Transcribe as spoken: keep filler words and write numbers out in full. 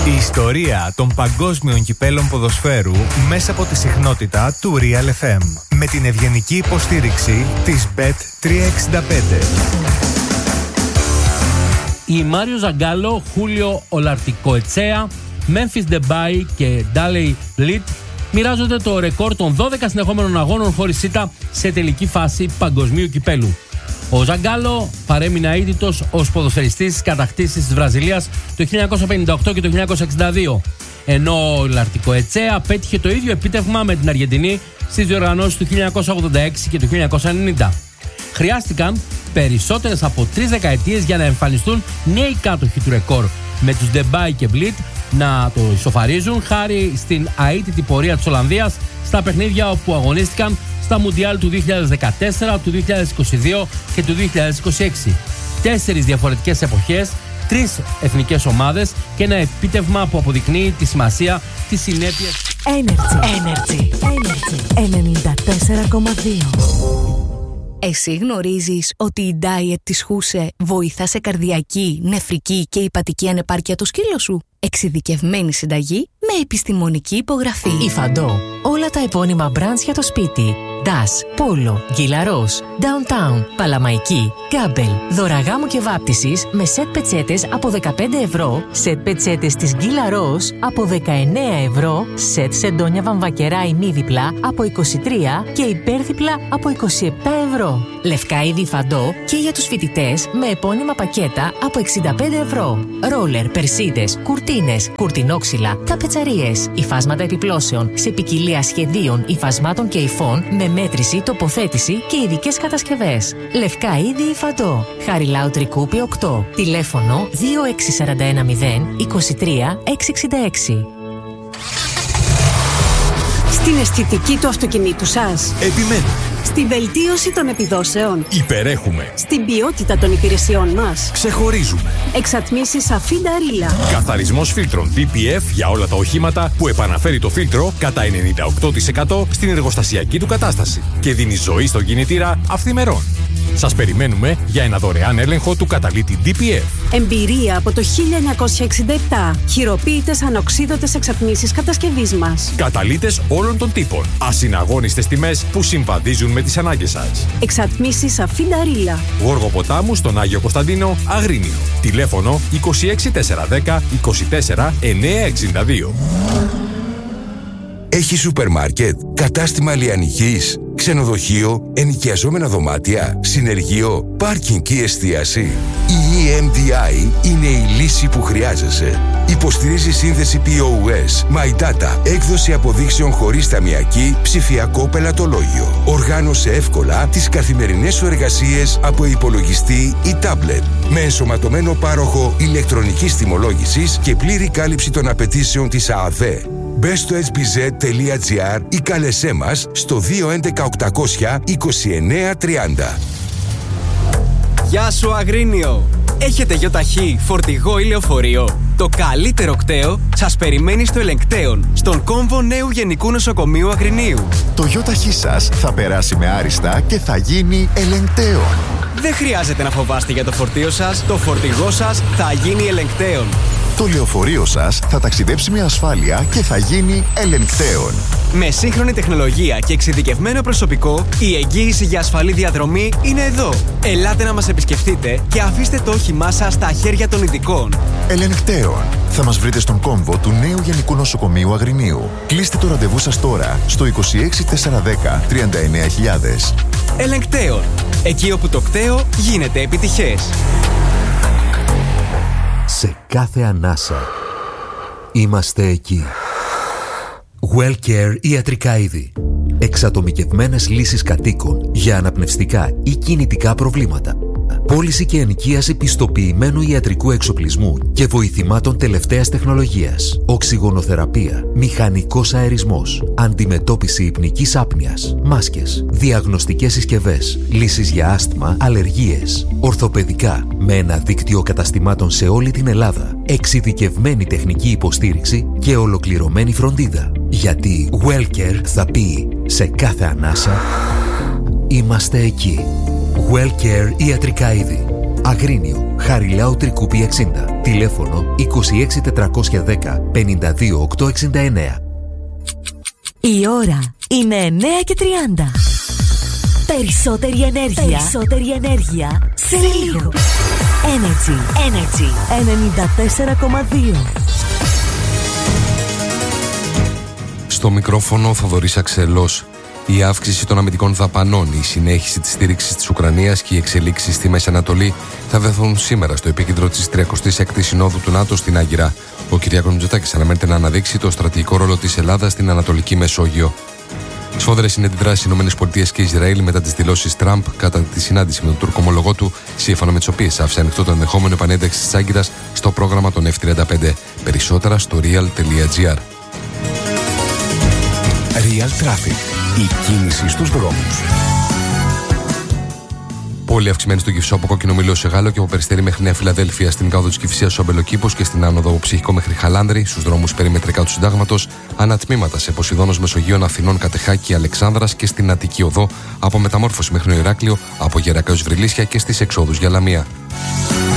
Η ιστορία των παγκόσμιων κυπέλων ποδοσφαίρου μέσα από τη συχνότητα του Real εφ εμ. Με την ευγενική υποστήριξη της μπετ τριακόσια εξήντα πέντε. Οι Μάριο Ζαγκάλο, Χούλιο Ολαρτικοετσέα, Μέμφις Ντεμπάι και Ντάλεϊ Λιτ μοιράζονται το ρεκόρ των δώδεκα συνεχόμενων αγώνων χωρίς ήττα σε τελική φάση παγκοσμίου κυπέλου. Ο Ζαγκάλο παρέμεινε αίτητος ως ποδοσφαιριστής στις κατακτήσεις της Βραζιλίας το χίλια εννιακόσια πενήντα οκτώ και το χίλια εννιακόσια εξήντα δύο, ενώ ο Λαρτικοετσέα πέτυχε το ίδιο επίτευγμα με την Αργεντινή στις διοργανώσεις του χίλια εννιακόσια ογδόντα έξι και του χίλια εννιακόσια ενενήντα. Χρειάστηκαν περισσότερες από τρεις δεκαετίες για να εμφανιστούν νέοι κάτοχοι του ρεκόρ, με τους Ντεμπάι και Μπλιτ να το ισοφαρίζουν χάρη στην αίτητη πορεία της Ολλανδίας στα παιχνίδια όπου αγωνίστηκαν στα Μουντιάλ του δύο χιλιάδες δεκατέσσερα, του δύο χιλιάδες είκοσι δύο και του δύο χιλιάδες είκοσι έξι. Τέσσερις διαφορετικές εποχές, τρεις εθνικές ομάδες και ένα επίτευγμα που αποδεικνύει τη σημασία της συνέπειας. Energy. Energy. Energy. ενενήντα τέσσερα κόμμα δύο. Εσύ γνωρίζεις ότι η diet της Χούσε βοηθά σε καρδιακή, νεφρική και υπατική ανεπάρκεια του σκύλου σου? Εξειδικευμένη συνταγή με επιστημονική υπογραφή. Η Φαντό. Όλα τα επώνυμα brands για το σπίτι. Das, Polo, Γκυλαρός, Downtown, Παλαμαϊκή, Γκάμπελ. Δώρα γάμου και βάπτισης με σετ πετσέτες από δεκαπέντε ευρώ, σετ πετσέτες της Γκυλαρός από δεκαεννέα ευρώ, σετ σεντόνια βαμβακερά ημίδιπλα από είκοσι τρία και υπέρδιπλα από είκοσι επτά ευρώ. Λευκά είδη Φαντό και για τους φοιτητές με επώνυμα πακέτα από εξήντα πέντε ευρώ. Ρόλερ, περσίδες, κουρτίνες, κουρτινόξυλα, καπετσαρίες, υφάσματα επιπλώσεων σε ποικιλία σχεδίων, υφασμάτων και υφών με μέτρηση, τοποθέτηση και ειδικές κατασκευές. Λευκά είδη Φαντό. Χαριλάου Τρικούπη οκτώ. Τηλέφωνο δύο έξι τέσσερα ένα μηδέν είκοσι τρία έξι εξήντα έξι. Στην αισθητική του αυτοκινήτου σας. Επιμένουμε. Στη βελτίωση των επιδόσεων. Υπερέχουμε. Στην ποιότητα των υπηρεσιών μας. Ξεχωρίζουμε. Εξατμίσεις Αφίντα Ρίλα. Καθαρισμός φίλτρων ντι πι εφ για όλα τα οχήματα που επαναφέρει το φίλτρο κατά ενενήντα οκτώ τοις εκατό στην εργοστασιακή του κατάσταση και δίνει ζωή στον κινητήρα αυθημερών. Σας περιμένουμε για ένα δωρεάν έλεγχο του καταλύτη ντι πι εφ. Εμπειρία από το χίλια εννιακόσια εξήντα επτά. Χειροποίητες ανοξίδωτες εξατμίσεις κατασκευής μας. Καταλύτες όλων των τύπων. Ασυναγώνιστες τιμές που συμβαδίζουν με τις ανάγκες σας. Εξατμίσεις Αφίντα Ρίλα. Γόργο Ποτάμου στον Άγιο Κωνσταντίνο, Αγρίνιο. Τηλέφωνο είκοσι έξι τετρακόσια δέκα είκοσι τέσσερα εννιακόσια εξήντα δύο. Έχει σούπερ μάρκετ, κατάστημα λιανικής, ξενοδοχείο, ενοικιαζόμενα δωμάτια, συνεργείο, πάρκινγκ και εστίαση. Η ι εμ ντι άι είναι η λύση που χρειάζεσαι. Υποστηρίζει σύνδεση πι ο ες, My Data, έκδοση αποδείξεων χωρίς ταμιακή, ψηφιακό πελατολόγιο. Οργάνωσε εύκολα τις καθημερινές σου εργασίες από υπολογιστή ή τάμπλετ. Με ενσωματωμένο πάροχο ηλεκτρονικής τιμολόγησης και πλήρη κάλυψη των απαιτήσεων της ΑΑΔΕ. Μπε στο έιτς μπι ζετ τελεία τζι άρ ή κάλεσέ μας στο δύο έντεκα οκτακόσια είκοσι εννέα τριάντα. Γεια σου Αγρίνιο! Έχετε γιοταχή, φορτηγό ή λεωφορείο? Το καλύτερο κταίο σας περιμένει στο Ελεγκτέον, στον κόμβο νέου Γενικού Νοσοκομείου Αγρινίου. Το γιοταχή σας θα περάσει με άριστα και θα γίνει Ελεγκτέον. Δεν χρειάζεται να φοβάστε για το φορτίο σας, το φορτηγό σας θα γίνει Ελεγκτέον. Το λεωφορείο σας θα ταξιδέψει με ασφάλεια και θα γίνει Ελεγκτέον. Με σύγχρονη τεχνολογία και εξειδικευμένο προσωπικό, η εγγύηση για ασφαλή διαδρομή είναι εδώ. Ελάτε να μας επισκεφτείτε και αφήστε το όχημά σας στα χέρια των ειδικών. Ελεγκτέον. Θα μας βρείτε στον κόμβο του νέου Γενικού Νοσοκομείου Αγρινίου. Κλείστε το ραντεβού σας τώρα στο είκοσι έξι τετρακόσια δέκα τριάντα εννέα χιλιάδες. Ελεγκτέον. Εκεί όπου το κταίο γίνεται επιτυχές. Σε κάθε ανάσα είμαστε εκεί. WellCare ιατρικά είδη. Εξατομικευμένες λύσεις κατοίκων για αναπνευστικά ή κινητικά προβλήματα. Πώληση και ενοικίαση πιστοποιημένου ιατρικού εξοπλισμού και βοηθημάτων τελευταίας τεχνολογίας. Οξυγονοθεραπεία, μηχανικός αερισμός, αντιμετώπιση υπνικής άπνοιας, μάσκες, διαγνωστικές συσκευές, λύσεις για άσθμα, αλλεργίες, ορθοπαιδικά, με ένα δίκτυο καταστημάτων σε όλη την Ελλάδα, εξειδικευμένη τεχνική υποστήριξη και ολοκληρωμένη φροντίδα. Γιατί WellCare θα πει σε κάθε ανάσα είμαστε εκεί. WellCare ιατρικά είδη. Αγρίνιο, Χαριλάου Τρικούπη εξήντα. Τηλέφωνο είκοσι έξι τετρακόσια δέκα πενήντα δύο οκτακόσια εξήντα εννέα. Η ώρα είναι εννέα και τριάντα. Περισσότερη ενέργεια. Περισσότερη ενέργεια σε λίγο. Energy. Energy. ενενήντα τέσσερα κόμμα δύο. Στο μικρόφωνο Θοδωρής Αξελός. Η αύξηση των αμυντικών δαπανών, η συνέχιση της στήριξης της Ουκρανίας και οι εξελίξεις στη Μέση Ανατολή θα βρεθούν σήμερα στο επίκεντρο της τριακοστής έκτης Συνόδου του ΝΑΤΟ στην Άγκυρα. Ο Κυριάκος Μητσοτάκης αναμένεται να αναδείξει το στρατηγικό ρόλο της Ελλάδας στην Ανατολική Μεσόγειο. Σφόδρες είναι αντιδράσεις στις ΗΠΑ και Ισραήλ μετά τις δηλώσεις Τραμπ κατά τη συνάντηση με τον Τούρκο ομολογό του, σύμφωνα με τις οποίες άφησε ανοιχτό το ενδεχόμενο επανένταξη της Άγκυρας στο πρόγραμμα των εφ τριάντα πέντε. Περισσότερα στο real τελεία gr. Real Traffic. Η κίνηση στους δρόμους. Πόλη αυξημένη στον Κυφσό από Κόκκινο Μήλο σε Γάλλο και από Περιστέρι μέχρι Νέα Φιλαδέλφια, στην Κάδο της Κυφσίας στο Αμπελοκήπος και στην άνοδο από Ψυχικό μέχρι Χαλάνδρη, στους δρόμους περιμετρικά του Συντάγματος, ανατμήματα σε Ποσειδώνος Μεσογείων Αθηνών Κατεχάκη Αλεξάνδρας και στην Αττική Οδό, από Μεταμόρφωση μέχρι Ηράκλειο, από Γερακά έως Βρυλίσια και στις εξόδους για Λαμία.